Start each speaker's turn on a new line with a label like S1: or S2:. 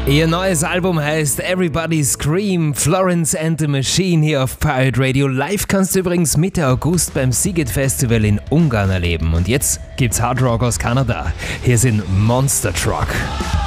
S1: Ihr neues Album heißt Everybody Scream, Florence and the Machine hier auf Pirate Radio. Live kannst du übrigens Mitte August beim Sziget Festival in Ungarn erleben. Und jetzt gibt's Hard Rock aus Kanada. Hier sind Monster Truck.